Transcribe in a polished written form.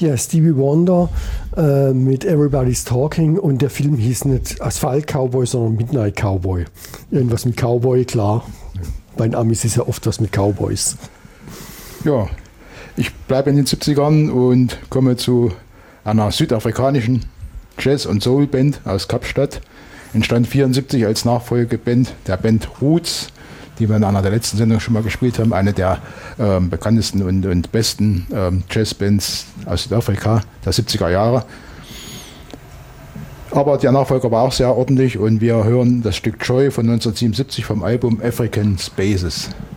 Ja, Stevie Wonder mit Everybody's Talking und der Film hieß nicht Asphalt Cowboy, sondern Midnight Cowboy. Irgendwas mit Cowboy, klar. Bei den Amis ist ja oft was mit Cowboys. Ja, ich bleibe in den 70ern und komme zu einer südafrikanischen Jazz- und Soul-Band aus Kapstadt. Entstand 1974 als Nachfolgeband der Band Roots, die wir in einer der letzten Sendungen schon mal gespielt haben. Eine der bekanntesten und besten Jazzbands aus Südafrika der 70er Jahre. Aber der Nachfolger war auch sehr ordentlich und wir hören das Stück Joy von 1977 vom Album African Spaces.